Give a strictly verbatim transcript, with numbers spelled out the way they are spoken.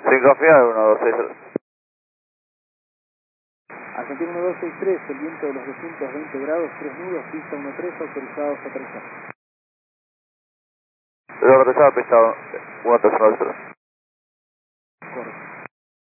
Sin confiar, uno dos seis tres. Argentina uno dos seis tres, el viento de los doscientos veinte grados, tres nudos, pista uno tres, autorizados a aterrizar. Lo autorizado, pista uno tres uno cero. Correcto.